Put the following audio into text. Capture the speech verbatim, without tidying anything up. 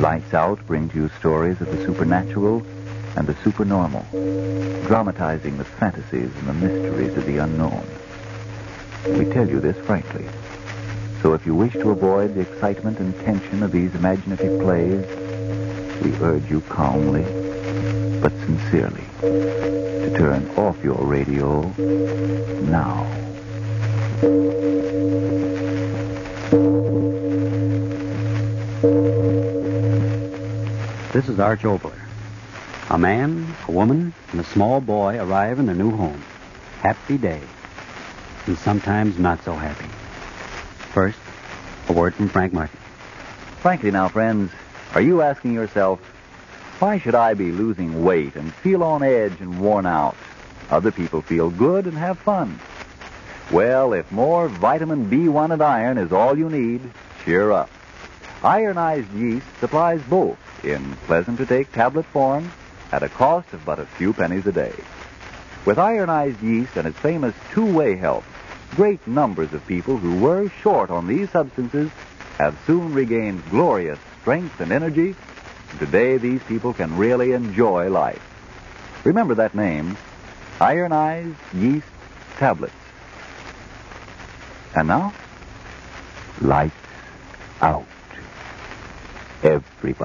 Lights Out brings you stories of the supernatural and the supernormal, dramatizing the fantasies and the mysteries of the unknown. We tell you this frankly. So if you wish to avoid the excitement and tension of these imaginative plays, we urge you calmly, but sincerely, to turn off your radio now. This is Arch Obler. A man, a woman, and a small boy arrive in their new home. Happy day. And sometimes not so happy. First, a word from Frank Martin. Frankly now, friends, are you asking yourself, why should I be losing weight and feel on edge and worn out? Other people feel good and have fun. Well, if more vitamin B one and iron is all you need, cheer up. Ironized yeast supplies both in pleasant-to-take tablet form at a cost of but a few pennies a day. With ironized yeast and its famous two-way help, great numbers of people who were short on these substances have soon regained glorious strength and energy. Today, these people can really enjoy life. Remember that name, Ironized Yeast Tablets. And now, Lights Out. Everybody.